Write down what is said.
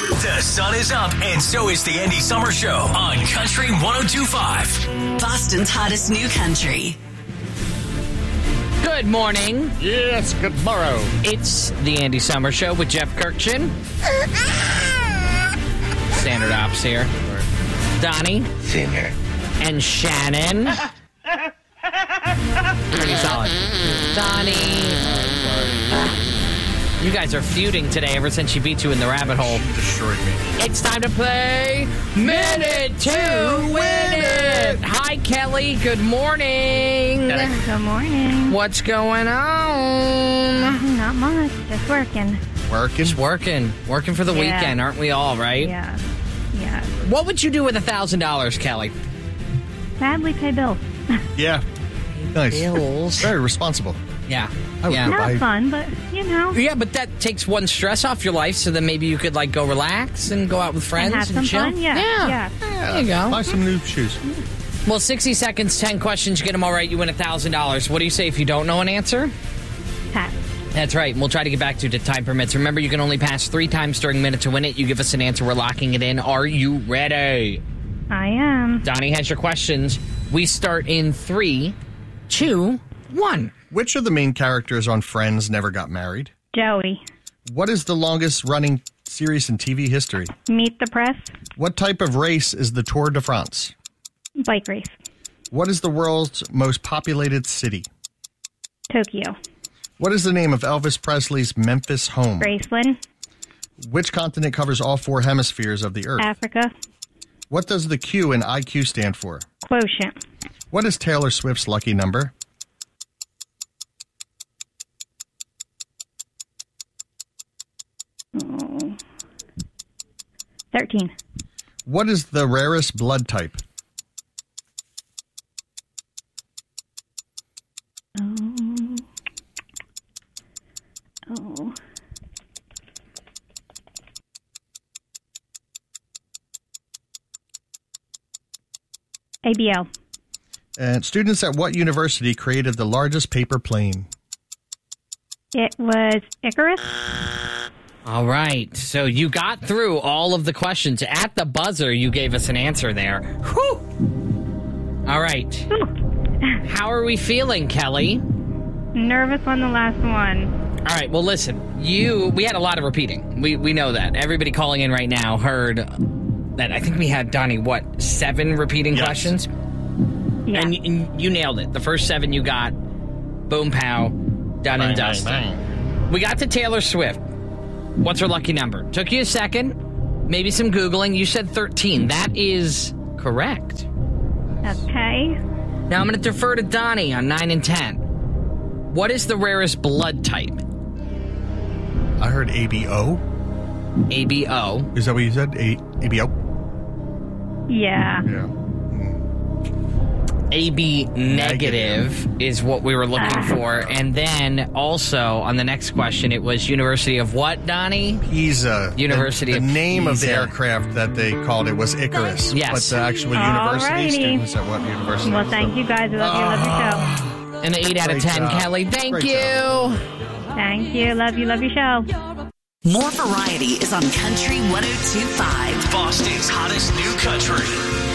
The sun is up, and so is the Andy Summer Show on Country 102.5. Boston's hottest new country. Good morning. Yes, good morrow. It's the Andy Summer Show with Jeff Kirkchin. Standard ops here. Donnie. Singer. And Shannon. Pretty solid. Donnie. You guys are feuding today ever since she beat you in the rabbit hole. She destroyed me. It's time to play Minute to Win It. Hi, Kelly. Good morning. Good morning. What's going on? Not much. Just working. Just working. Working for the Yeah. weekend, aren't we all, right? Yeah. What would you do with $1,000, Kelly? Sadly, pay bills. Yeah. Nice. Bills. Very responsible. Yeah. I would Yeah. go Not fun, but you know. Yeah, but that takes one stress off your life, so then maybe you could, go relax and go out with friends And have some chill. fun. Yeah. There you go. Buy some new shoes. Well, 60 seconds, 10 questions, you get them all right, you win $1,000. What do you say if you don't know an answer? Pass. That's right. We'll try to get back to it if time permits. Remember, you can only pass 3 times during Minute to Win It. You give us an answer, we're locking it in. Are you ready? I am. Donnie has your questions. We start in 3, 2, 1. Which of the main characters on Friends never got married? Joey. What is the longest running series in TV history? Meet the Press. What type of race is the Tour de France? Bike race. What is the world's most populated city? Tokyo. What is the name of Elvis Presley's Memphis home? Graceland. Which continent covers all 4 hemispheres of the Earth? Africa. What does the Q in IQ stand for? Quotient. What is Taylor Swift's lucky number? Oh. 13. What is the rarest blood type? Oh. ABL. And students at what university created the largest paper plane? It was Icarus. All right. So you got through all of the questions. At the buzzer, you gave us an answer there. Whew. All right. How are we feeling, Kelly? Nervous on the last one. All right. Well, listen. We had a lot of repeating. We know that. Everybody calling in right now heard that. I think we had, Donnie, 7 repeating questions? Yeah. And you nailed it. The first 7 you got. Boom, pow, done and dusted. Bang. We got to Taylor Swift. What's her lucky number? Took you a second. Maybe some Googling. You said 13. That is correct. Okay. Now I'm going to defer to Donnie on 9 and 10. What is the rarest blood type? I heard ABO. ABO. Is that what you said? ABO? Yeah. Yeah. AB negative is what we were looking for. And then also on the next question, it was University of what, Donnie? Pisa. University the of name of the Pisa. aircraft that they called it was Icarus. Yes. But the actual university Alrighty. students at what university? Well, thank you guys. I love your show. An 8 out of 10, job. Kelly. Thank Great you. job. Thank you. Love your show. More variety is on Country 102.5. Boston's hottest new country.